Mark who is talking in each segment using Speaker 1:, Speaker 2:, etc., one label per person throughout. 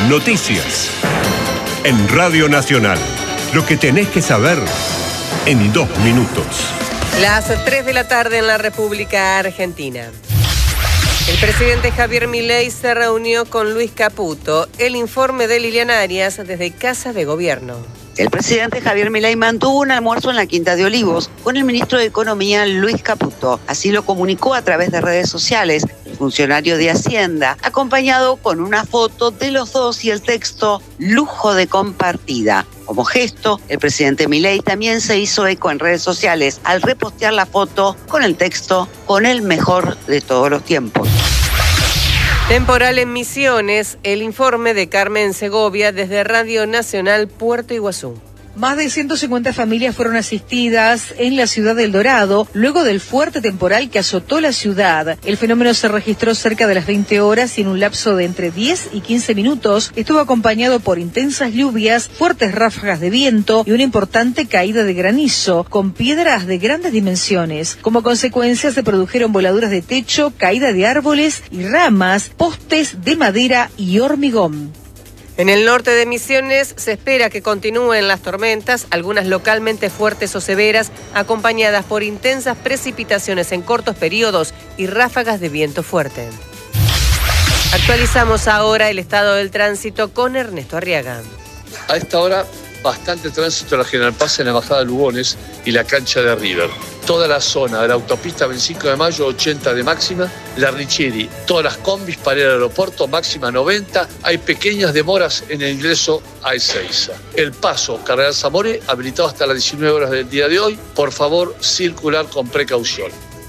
Speaker 1: Noticias. En Radio Nacional. Lo que tenés que saber en 2 minutos.
Speaker 2: Las 3 de la tarde en la República Argentina. El presidente Javier Milei se reunió con Luis Caputo. El informe de Liliana Arias desde Casa de Gobierno.
Speaker 3: El presidente Javier Milei mantuvo un almuerzo en la Quinta de Olivos con el ministro de Economía, Luis Caputo. Así lo comunicó a través de redes sociales el funcionario de Hacienda, acompañado con una foto de los dos y el texto "lujo de compartida". Como gesto, el presidente Milei también se hizo eco en redes sociales al repostear la foto con el texto "con el mejor de todos los tiempos".
Speaker 2: Temporal en Misiones, el informe de Carmen Segovia desde Radio Nacional Puerto Iguazú.
Speaker 4: Más de 150 familias fueron asistidas en la ciudad de El Dorado luego del fuerte temporal que azotó la ciudad. El fenómeno se registró cerca de las 20 horas y en un lapso de entre 10 y 15 minutos estuvo acompañado por intensas lluvias, fuertes ráfagas de viento y una importante caída de granizo con piedras de grandes dimensiones. Como consecuencia se produjeron voladuras de techo, caída de árboles y ramas, postes de madera y hormigón.
Speaker 2: En el norte de Misiones se espera que continúen las tormentas, algunas localmente fuertes o severas, acompañadas por intensas precipitaciones en cortos periodos y ráfagas de viento fuerte. Actualizamos ahora el estado del tránsito con Ernesto Arriaga.
Speaker 5: A esta hora, bastante tránsito en la General Paz en la bajada de Lugones y la cancha de River. Toda la zona de la autopista 25 de mayo, 80 de máxima, la Richieri, todas las combis para ir al aeropuerto, máxima 90. Hay pequeñas demoras en el ingreso a Ezeiza. El paso Cardenal Zamore, habilitado hasta las 19 horas del día de hoy. Por favor, circular con precaución.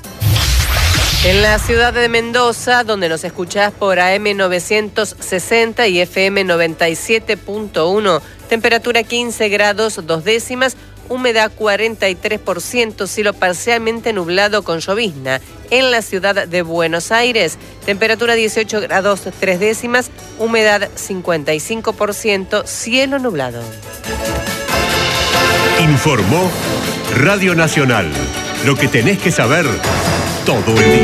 Speaker 2: En la ciudad de Mendoza, donde nos escuchás por AM 960 y FM 97.1, temperatura 15 grados 2 décimas, humedad 43%, cielo parcialmente nublado con llovizna. En la ciudad de Buenos Aires, temperatura 18 grados 3 décimas, humedad 55%, cielo nublado.
Speaker 1: Informó Radio Nacional. Lo que tenés que saber todo el día.